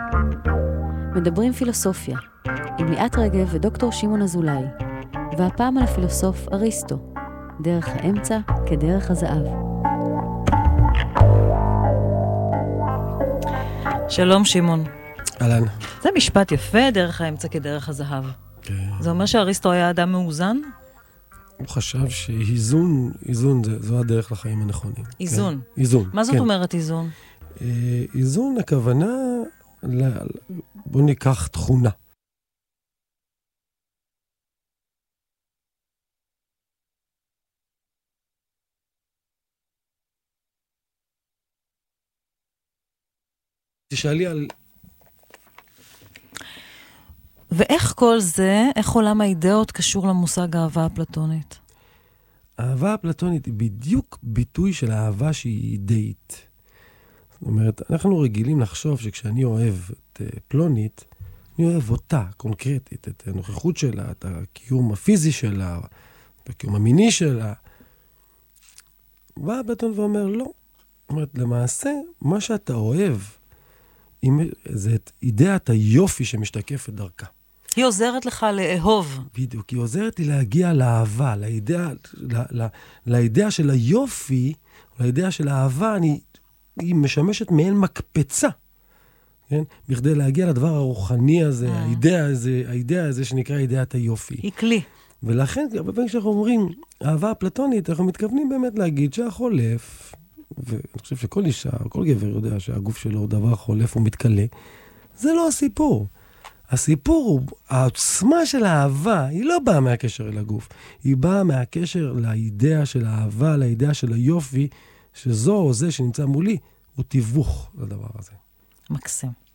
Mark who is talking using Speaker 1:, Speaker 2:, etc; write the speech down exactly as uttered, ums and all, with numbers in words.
Speaker 1: מדברים פילוסופיה, עם ליאת רגב ודוקטור שמעון אזולאי, והפעם על הפילוסוף אריסטו, דרך האמצע כדרך הזהב.
Speaker 2: שלום שמעון.
Speaker 3: אהלן.
Speaker 2: זה משפט יפה, דרך האמצע כדרך הזהב.
Speaker 3: כן.
Speaker 2: זה אומר שאריסטו היה אדם מאוזן?
Speaker 3: הוא חשב שאיזון, איזון זה, זו הדרך לחיים הנכונים.
Speaker 2: איזון?
Speaker 3: כן. איזון,
Speaker 2: מה זאת
Speaker 3: כן.
Speaker 2: אומרת איזון?
Speaker 3: אה, איזון הכוונה, ל... בוא ניקח תכונה. תשאלי על...
Speaker 2: ואיך כל זה, איך עולם האידאות קשור למושג האהבה הפלטונית?
Speaker 3: האהבה הפלטונית היא בדיוק ביטוי של האהבה שהיא אידאית. זאת אומרת, אנחנו רגילים לחשוב שכשאני אוהב את פלונית, אני אוהב אותה, קונקרטית, את הנוכחות שלה, את הקיום הפיזי שלה, את הקיום המיני שלה. בא אפלטון ואומר, לא. זאת אומרת, למעשה, מה שאתה אוהב, זה את אידאת היופי שמשתקפת דרכה.
Speaker 2: היא עוזרת לך לאהוב.
Speaker 3: בדיוק, היא עוזרת לי להגיע לאהבה, לאידאה, לאידאה של היופי, לאידאה של האהבה, אני, היא משמשת מעין מקפצה, כן? בכדי להגיע לדבר הרוחני הזה, האידאה הזה, האידאה הזה שנקרא אידאת היופי.
Speaker 2: היא כלי.
Speaker 3: ולכן, כשאנחנו אומרים, אהבה הפלטונית, אנחנו מתכוונים באמת להגיד שהחולף, ואני חושב שכל אישה, כל גבר יודע שהגוף שלו הוא דבר חולף ומתקלה, זה לא הסיפור. הסיפור הוא, העוצמה של האהבה, היא לא באה מהקשר אל הגוף. היא באה מהקשר לאידאה של האהבה, לאידאה של היופי, שזו או זה שנמצא מולי, הוא תיווך לדבר הזה.
Speaker 2: מקסים.